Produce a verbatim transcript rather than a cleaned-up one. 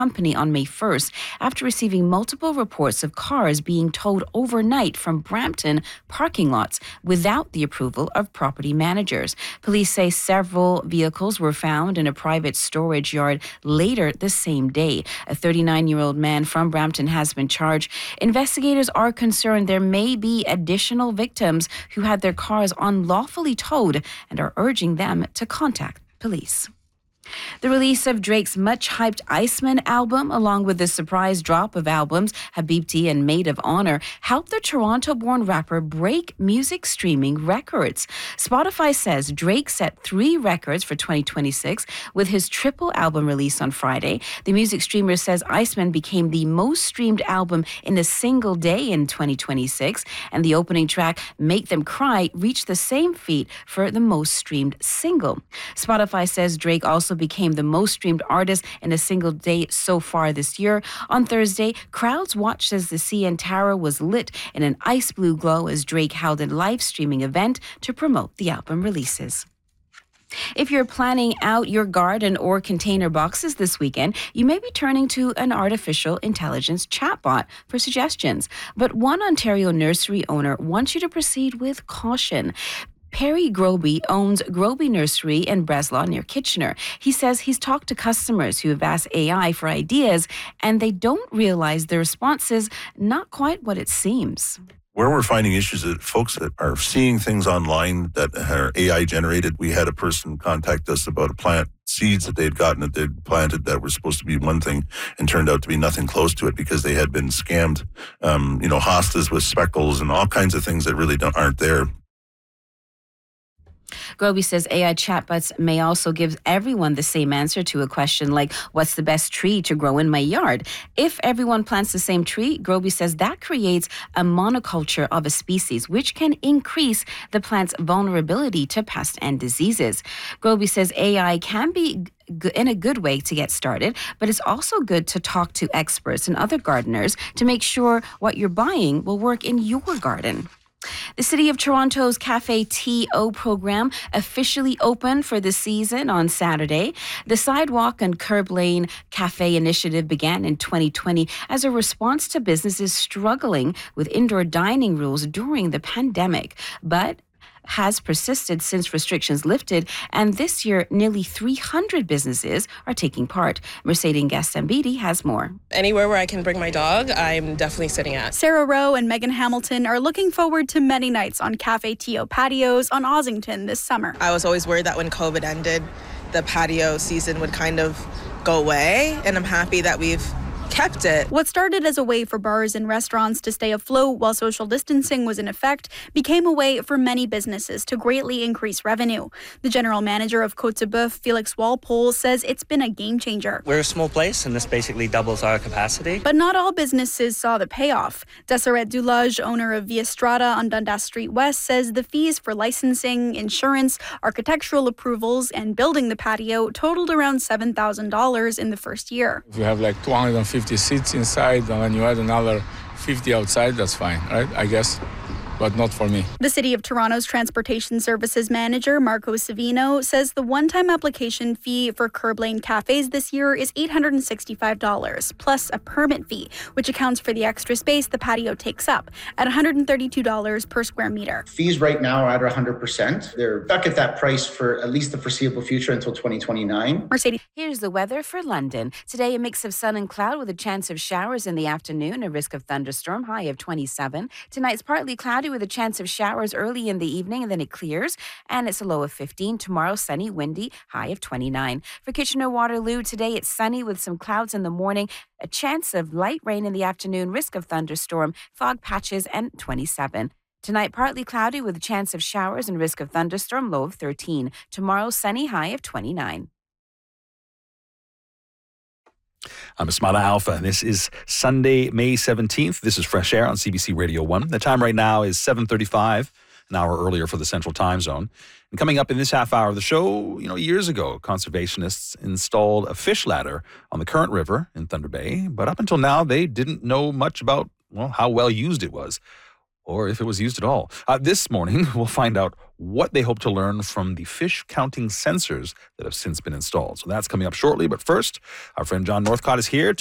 company on May first after receiving multiple reports of cars being towed overnight from Brampton parking lots without the approval of property managers. Police say several vehicles were found in a private storage yard later the same day. A thirty-nine-year-old man from Brampton has been charged. Investigators are concerned there may be additional victims who had their cars unlawfully towed and are urging them to contact police. The release of Drake's much-hyped Iceman album, along with the surprise drop of albums Habibti and Maid of Honor, helped the Toronto-born rapper break music streaming records. Spotify says Drake set three records for twenty twenty-six with his triple album release on Friday. The music streamer says Iceman became the most streamed album in a single day in twenty twenty-six, and the opening track, Make Them Cry, reached the same feat for the most streamed single. Spotify says Drake also became the most streamed artist in a single day so far this year. On Thursday, crowds watched as the C N Tower was lit in an ice blue glow as Drake held a live streaming event to promote the album releases. If you're planning out your garden or container boxes this weekend, you may be turning to an artificial intelligence chatbot for suggestions. But one Ontario nursery owner wants you to proceed with caution. Perry Groby owns Groby Nursery in Breslau near Kitchener. He says he's talked to customers who have asked A I for ideas, and they don't realize the response is not quite what it seems. Where we're finding issues is folks that are seeing things online that are A I generated. We had a person contact us about a plant, seeds that they'd gotten that they'd planted that were supposed to be one thing and turned out to be nothing close to it because they had been scammed. Um, you know, hostas with speckles and all kinds of things that really don't, aren't there. Groby says A I chatbots may also give everyone the same answer to a question like, what's the best tree to grow in my yard? If everyone plants the same tree, Groby says that creates a monoculture of a species, which can increase the plant's vulnerability to pests and diseases. Groby says A I can be in a good way to get started, but it's also good to talk to experts and other gardeners to make sure what you're buying will work in your garden. The City of Toronto's Cafe T O program officially opened for the season on Saturday. The Sidewalk and Curb Lane Cafe initiative began in twenty twenty as a response to businesses struggling with indoor dining rules during the pandemic. But has persisted since restrictions lifted, and this year nearly three hundred businesses are taking part. Mercedes Gastambidi has more. Anywhere where I can bring my dog, I'm definitely sitting at. Sarah Rowe and Megan Hamilton are looking forward to many nights on Cafe T O patios on Ossington this summer. I was always worried that when COVID ended, the patio season would kind of go away, and I'm happy that we've kept it. What started as a way for bars and restaurants to stay afloat while social distancing was in effect became a way for many businesses to greatly increase revenue. The general manager of Côte de Boeuf, Felix Walpole, says it's been a game changer. We're a small place and this basically doubles our capacity. But not all businesses saw the payoff. Deseret Dulage, owner of Via Strada on Dundas Street West, says the fees for licensing, insurance, architectural approvals, and building the patio totaled around seven thousand dollars in the first year. If you have like two hundred fifty seats inside and then you add another fifty outside, that's fine, right? I guess. But not for me. The City of Toronto's Transportation Services Manager, Marco Savino, says the one-time application fee for Curb Lane cafes this year is eight hundred sixty-five dollars, plus a permit fee, which accounts for the extra space the patio takes up, at one hundred thirty-two dollars per square meter. Fees right now are at one hundred percent. They're stuck at that price for at least the foreseeable future until twenty twenty-nine. Mercedes. Here's the weather for London. Today, a mix of sun and cloud with a chance of showers in the afternoon, a risk of thunderstorm, high of twenty-seven. Tonight's partly cloudy with a chance of showers early in the evening, and then it clears, and it's a low of fifteen. Tomorrow, sunny, windy, high of twenty-nine. For Kitchener-Waterloo, today it's sunny with some clouds in the morning, a chance of light rain in the afternoon, risk of thunderstorm, fog patches, and twenty-seven. Tonight, partly cloudy with a chance of showers and risk of thunderstorm, low of thirteen. Tomorrow, sunny, high of twenty-nine. I'm Asmana Alpha, and this is Sunday, May seventeenth. This is Fresh Air on C B C Radio one. The time right now is seven thirty-five, an hour earlier for the Central Time Zone. And coming up in this half hour of the show, you know, years ago, conservationists installed a fish ladder on the Current River in Thunder Bay. But up until now, they didn't know much about, well, how well used it was. or if it was used at all. Uh, this morning, we'll find out what they hope to learn from the fish counting sensors that have since been installed. So that's coming up shortly. But first, our friend John Northcott is here